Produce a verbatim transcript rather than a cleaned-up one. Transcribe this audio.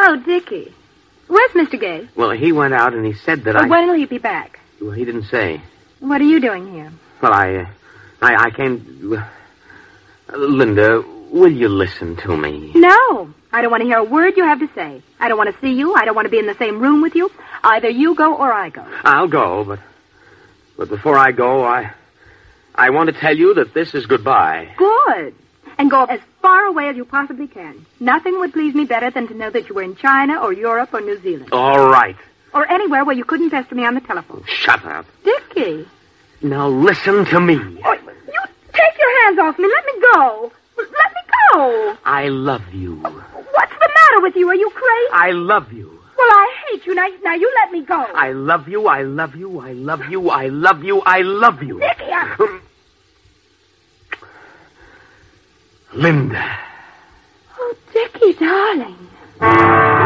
Oh, Dickie. Where's Mister Gay? Well, he went out and he said that well, I... When will he be back? Well, he didn't say. What are you doing here? Well, I... Uh, I, I came... Uh, Linda, will you listen to me? No. I don't want to hear a word you have to say. I don't want to see you. I don't want to be in the same room with you. Either you go or I go. I'll go, but... But before I go, I... I want to tell you that this is goodbye. Good. And go as far away as you possibly can. Nothing would please me better than to know that you were in China or Europe or New Zealand. All right. Or anywhere where you couldn't pester me on the telephone. Shut up. Dickie. Now listen to me. Oh, you take your hands off me. Let me go. Let me go. I love you. What's the matter with you? Are you crazy? I love you. Well, I hate you. Now, now you let me go. I love you, I love you, I love you, I love you, I love you. Dickie, I... Linda. Oh, Dickie, darling.